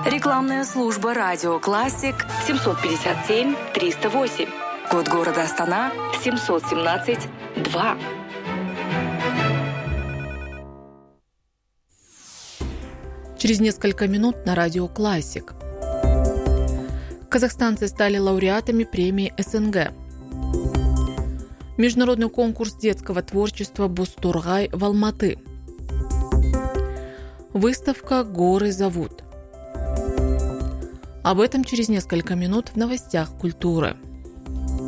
Рекламная служба «Радио Классик» 757 308. Код города Астана 717 2. Через несколько минут на «Радио Классик». Казахстанцы стали лауреатами премии СНГ. Международный конкурс детского творчества «Бустургай» в Алматы. Выставка «Горы зовут». Об этом через несколько минут в новостях культуры.